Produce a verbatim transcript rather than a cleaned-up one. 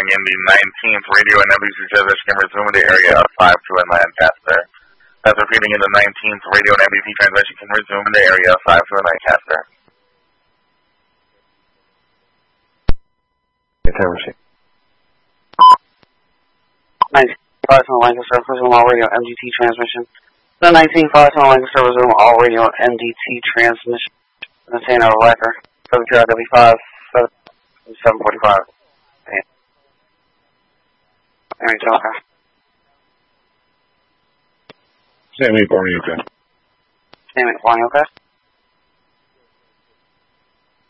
calling in the nineteenth radio and N B C transmission can resume in the area of five two in Lancaster. That's repeating in the nineteenth radio and N B C transmission can resume in the area of five two in Lancaster. Time machine. nineteen five two Lancaster, resume all radio M D T transmission. The nineteen five two Lancaster, resume all radio M D T transmission. The Santa Lecker, seven Q R W five, seven forty-five. Alright, okay. Sammy, Barney, okay. Sammy, Barney, okay.